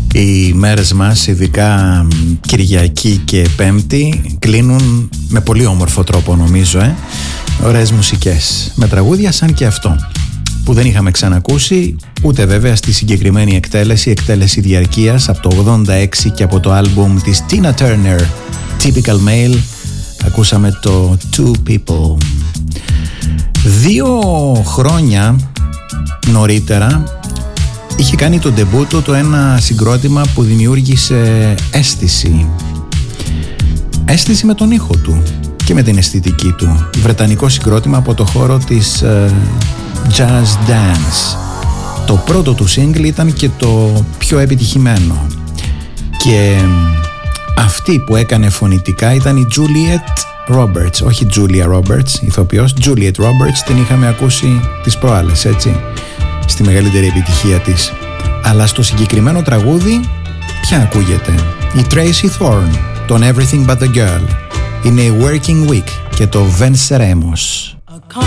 Οι μέρες μας, ειδικά Κυριακή και Πέμπτη, κλείνουν με πολύ όμορφο τρόπο, νομίζω, ωραίες μουσικές, με τραγούδια σαν και αυτό, που δεν είχαμε ξανακούσει, ούτε βέβαια στη συγκεκριμένη εκτέλεση διαρκείας από το 86 και από το άλμπουμ της Tina Turner, Typical Male, ακούσαμε το Two People. 2 χρόνια νωρίτερα είχε κάνει το ντεμπούτο το ένα συγκρότημα που δημιούργησε αίσθηση με τον ήχο του και με την αισθητική του. Βρετανικό συγκρότημα από το χώρο της jazz dance. Το πρώτο του single ήταν και το πιο επιτυχημένο, και αυτή που έκανε φωνητικά ήταν η Juliet Roberts, όχι Julia Roberts ηθοποιός. Juliet Roberts την είχαμε ακούσει τις προάλλες, έτσι, στη μεγαλύτερη επιτυχία της. Αλλά στο συγκεκριμένο τραγούδι ποια ακούγεται? Η Tracy Thorn, τον Everything But The Girl. Είναι η Working Week και το Venceremos.